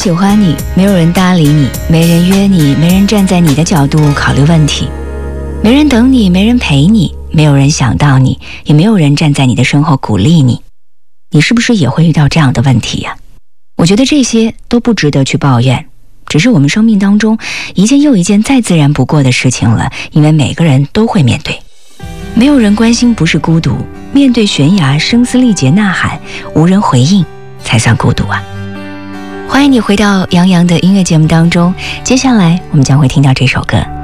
喜欢你，没有人搭理你，没人约你，没人站在你的角度考虑问题，没人等你，没人陪你，没有人想到你，也没有人站在你的身后鼓励你。你是不是也会遇到这样的问题呀？我觉得这些都不值得去抱怨，只是我们生命当中一件又一件再自然不过的事情了，因为每个人都会面对。没有人关心不是孤独，面对悬崖声嘶力竭呐喊，无人回应才算孤独啊。欢迎你回到杨洋的音乐节目当中，接下来我们将会听到这首歌。